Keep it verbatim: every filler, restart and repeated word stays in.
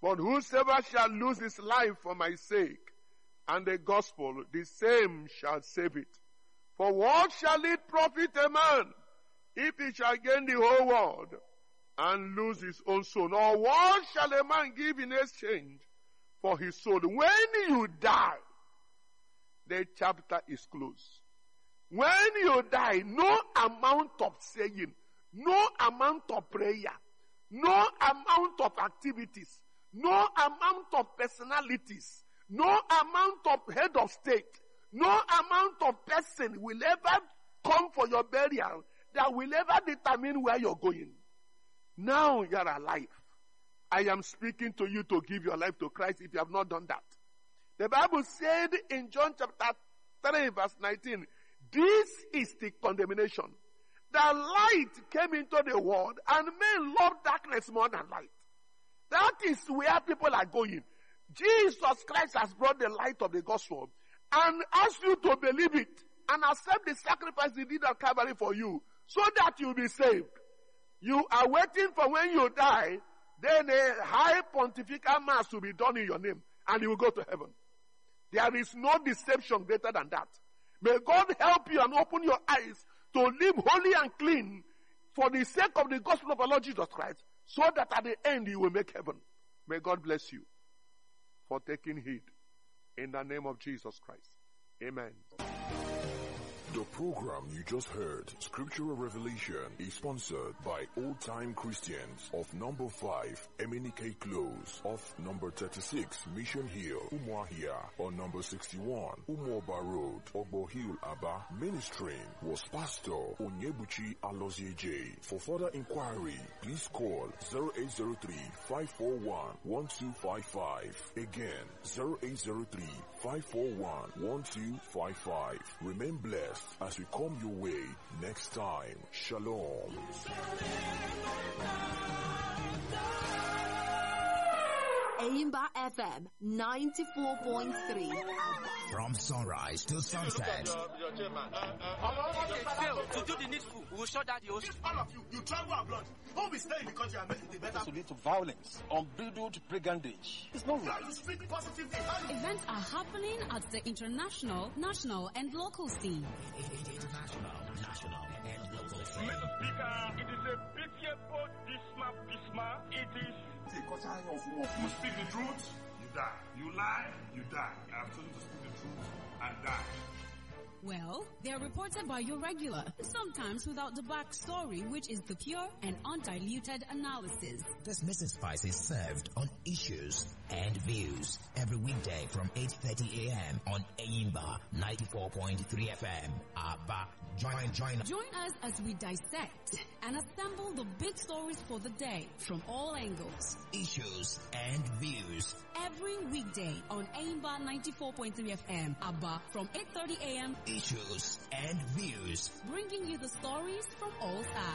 But whosoever shall lose his life for my sake and the gospel, the same shall save it. For what shall it profit a man if he shall gain the whole world and lose his own soul? Or what shall a man give in exchange for his soul? When you die, the chapter is closed. When you die, no amount of saying, no amount of prayer, no amount of activities, no amount of personalities, no amount of head of state, no amount of person will ever come for your burial that will ever determine where you're going. Now you're alive. I am speaking to you to give your life to Christ if you have not done that. The Bible said in John chapter three verse nineteen, this is the condemnation. The light came into the world and men love darkness more than light. That is where people are going. Jesus Christ has brought the light of the gospel and asked you to believe it and accept the sacrifice he did at Calvary for you so that you'll be saved. You are waiting for when you die, then a high pontifical mass will be done in your name and you will go to heaven. There is no deception greater than that. May God help you and open your eyes to live holy and clean for the sake of the gospel of our Lord Jesus Christ, so that at the end you will make heaven. May God bless you for taking heed. In the name of Jesus Christ. Amen. The program you just heard, Scriptural Revelation, is sponsored by Old Time Christians of number five, Emenike Close, off number thirty-six, Mission Hill, Umuahia, on number sixty-one, Umuoba Road, Ogbo Hill, Aba. Ministering was Pastor Onyebuchi Alozieje. For further inquiry, please call zero eight zero three, five four one, one two five five. Again, zero eight zero three, five four one, one two five five. Remain blessed as we come your way next time. Shalom. Aimba F M ninety-four point three. From sunrise to sunset. To do the needful, we will shut down the host. All of you, you travel abroad. Don't be staying because you are making the better. To lead to violence, unbridled brigandage. It's not right. You speak positively. Events are happening at the international, national, and local scene. International, national, and local scene. Mister Speaker, it is a pitiable disma disma. It is. You speak the truth, you die. You lie, you die. I have chosen to speak the truth and die. Well, they are reported by your regular, sometimes without the backstory, which is the pure and undiluted analysis. This missing spice is served on Issues and Views every weekday from eight thirty a.m. on Aimba ninety-four point three F M. Abba, join, join. Join us as we dissect and assemble the big stories for the day from all angles. Issues and Views. Every weekday on Aimba ninety-four point three F M. Abba from eight thirty a.m. Issues and Views. Bringing you the stories from all sides.